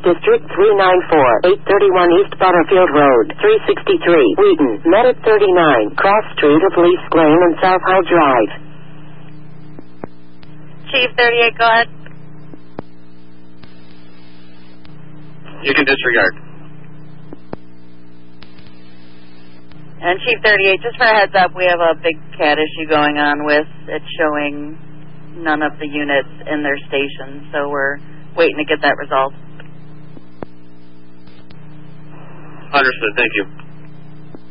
District 394, 831 East Butterfield Road, 363, Wheaton, met at 39, Cross Street of Lease Lane and South Hall Drive. Chief 38, go ahead. You can disregard. And Chief 38, just for a heads up, we have a big CAD issue going on with it showing none of the units in their station, so we're waiting to get that resolved. Understood. Thank you.